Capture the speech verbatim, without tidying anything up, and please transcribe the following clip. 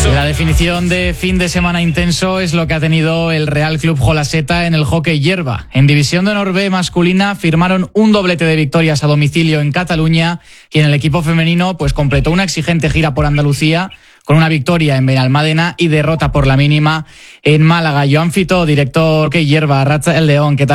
La definición de fin de semana intenso es lo que ha tenido el Real Club Jolaseta en el hockey hierba. En División de Honor B masculina firmaron un doblete de victorias a domicilio en Cataluña y en el equipo femenino pues completó una exigente gira por Andalucía con una victoria en Benalmádena y derrota por la mínima en Málaga. Joan Fito, director hockey hierba, Racha el León, ¿qué tal?